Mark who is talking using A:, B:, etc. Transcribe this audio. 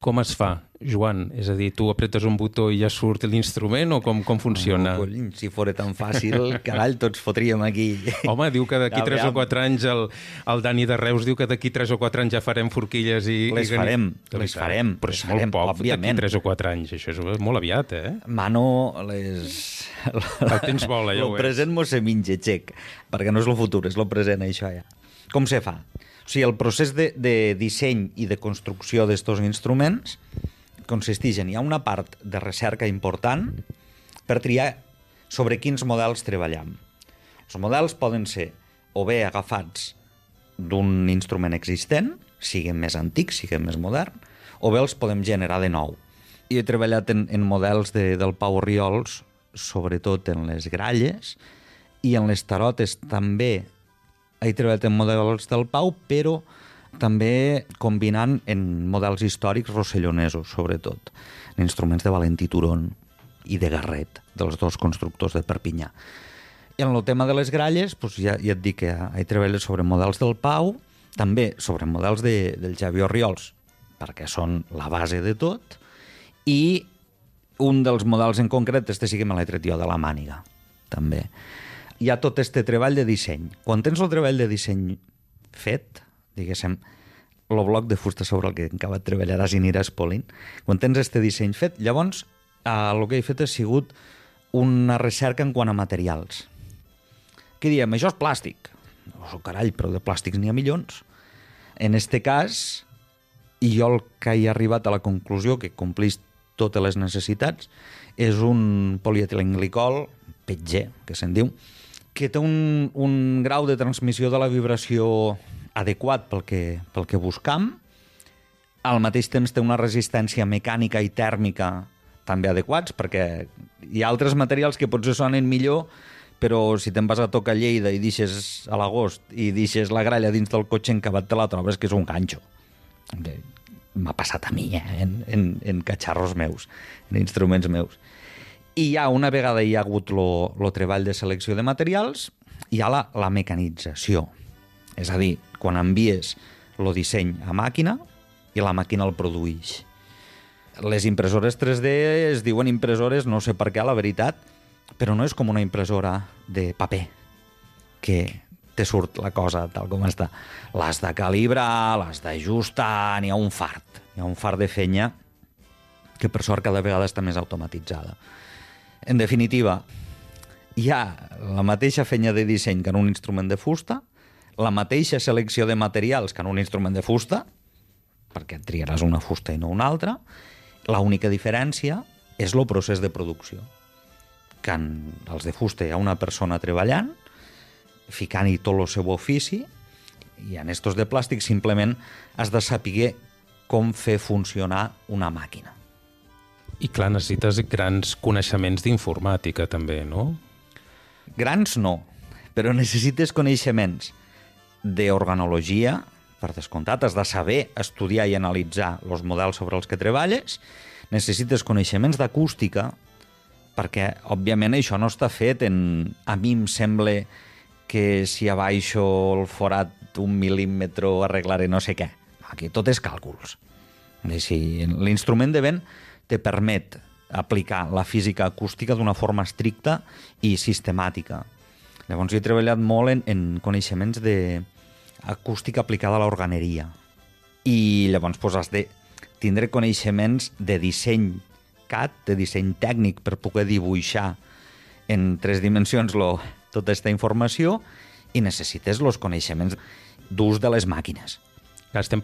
A: Com es fa, Joan? És a dir, tu apretes un botó i ja surt l'instrument o com funciona?
B: Oh, si fos tan fàcil, carall, tots fotríem aquí.
A: Home, diu que d'aquí 3 o 4 anys el Dani de Reus diu que d'aquí 3 o 4 anys ja farem forquilles i...
B: Les farem.
A: Però és molt poc, d'aquí 3 o 4 anys. Això és molt aviat, eh?
B: Mano, les...
A: El temps vola, ja ho és.
B: El present mos se minja, xec, perquè no és el futur, és el present, això ja. Com se fa? O sigui, el procés de disseny i de construcció d'estos instruments consisteix en... Hi ha una part de recerca important per triar sobre quins models treballem. Els models poden ser o bé agafats d'un instrument existent, siguin més antics, siguin més modern, o bé els podem generar de nou. I he treballat en models del Pau Orriols, sobretot en les gralles, i en les tarotes també. He treballat en models del Pau, però també combinant en models històrics rossellonesos, sobretot, en instruments de Valentí Turon i de Garret, dels dos constructors de Perpinyà. I en el tema de les gralles, doncs ja et dic que he treballat sobre models del Pau, també sobre models del Xavier Orriols, perquè són la base de tot, i un dels models en concret, sí que me l'he tret jo de la màniga, també. Hi ha tot este treball de disseny. Quan tens el treball de disseny fet, diguéssim, el bloc de fusta sobre el que encara treballaràs i aniràs polint, quan tens este disseny fet, llavors el que he fet ha sigut una recerca en quant a materials. Què diem? Això és plàstic. Oh, carall, però de plàstics n'hi ha milions. En este cas, i jo el que he arribat a la conclusió que complís totes les necessitats, és un polietilenglicol, PETG, que se'n diu, que té un grau de transmissió de la vibració adequat pel que buscam. Al mateix temps té una resistència mecànica i tèrmica també adequats, perquè hi ha altres materials que potser sonen millor, però si te'n vas a tocar Lleida i deixes a l'agost i deixes la gralla dins del cotxe encabat, te la trobes que és un ganxo. M'ha passat a mi, en catxarros meus, en instruments meus. I ja una vegada hi ha hagut el treball de selecció de materials, hi ha la mecanització. És a dir, quan envies el disseny a màquina i la màquina el produeix. Les impressores 3D es diuen impressores, no sé per què, la veritat, però no és com una impressora de paper, que te surt la cosa tal com està. L'has de calibrar, l'has d'ajustar, n'hi ha un fart. Hi ha un fart de fenya que per sort cada vegada està més automatitzada. En definitiva, hi ha la mateixa fenya de disseny que en un instrument de fusta, la mateixa selecció de materials que en un instrument de fusta, perquè triaràs una fusta i no una altra. L'única diferència és el procés de producció. Que en els de fusta hi ha una persona treballant, ficant-hi tot el seu ofici, i en estos de plàstic simplement has de saber com fer funcionar una màquina.
A: I clar, necessites grans coneixements d'informàtica també, no?
B: Grans no, però necessites coneixements d'organologia, per descomptat, has de saber estudiar i analitzar els models sobre els que treballes, necessites coneixements d'acústica, perquè, òbviament, això no està fet a mi em sembla que si abaixo el forat 1 mil·límetre arreglaré no sé què. Aquí tot és càlculs. L'instrument de vent te permet aplicar la física acústica d'una forma estricta i sistemàtica. Llavors, he treballat molt en coneixements d'acústica aplicada a l'organeria. I llavors has de tindre coneixements de disseny CAD, de disseny tècnic, per poder dibuixar en 3 dimensions tota aquesta informació, i necessites els coneixements d'ús de les màquines.
A: Estem